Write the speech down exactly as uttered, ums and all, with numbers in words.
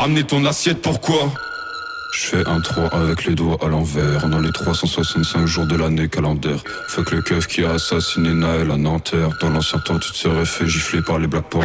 ramené ton assiette, pourquoi? Je fais un trois avec les doigts à l'envers. Dans les trois cent soixante-cinq jours de l'année calendaire. Fuck le keuf qui a assassiné Naël à Nanterre. Dans l'ancien temps tu te serais fait gifler par les Black Panthers.